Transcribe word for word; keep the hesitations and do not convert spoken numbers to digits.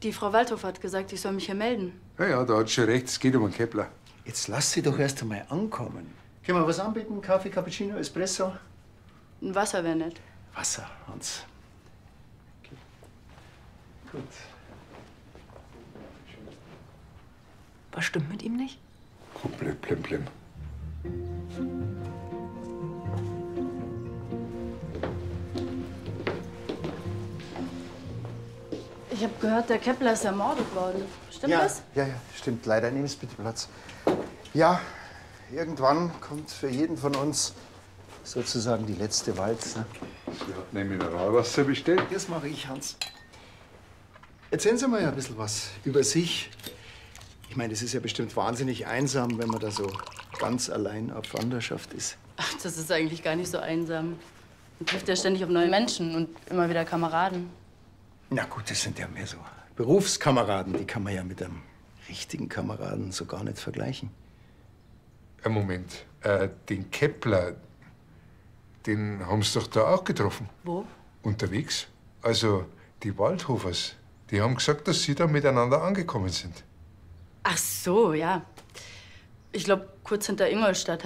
Die Frau Waldhof hat gesagt, ich soll mich hier melden. Ja, ja, da hat schon recht. Es geht um einen Kepler. Jetzt lass sie doch erst einmal ankommen. Können wir was anbieten? Kaffee, Cappuccino, Espresso? Ein Wasser wäre nett. Wasser, Hans. Okay. Gut. Was stimmt mit ihm nicht? Blim, blim, blim. Ich habe gehört, der Kepler ist ermordet worden. Stimmt ja, das? Ja, ja, stimmt. Leider. Nehmen Sie bitte Platz. Ja, irgendwann kommt für jeden von uns sozusagen die letzte Walze. Sie hat eine Mineralwasser bestellt. Das mache ich, Hans. Erzählen Sie mal ein bisschen was über sich. Ich meine, es ist ja bestimmt wahnsinnig einsam, wenn man da so ganz allein auf Wanderschaft ist. Ach, das ist eigentlich gar nicht so einsam. Man trifft ja ständig auf neue Menschen und immer wieder Kameraden. Na gut, das sind ja mehr so Berufskameraden. Die kann man ja mit einem richtigen Kameraden so gar nicht vergleichen. Ein Moment. Äh, den Kepler, den haben Sie doch da auch getroffen. Wo? Unterwegs. Also, die Waldhofers, die haben gesagt, dass Sie da miteinander angekommen sind. Ach so, ja. Ich glaube, kurz hinter Ingolstadt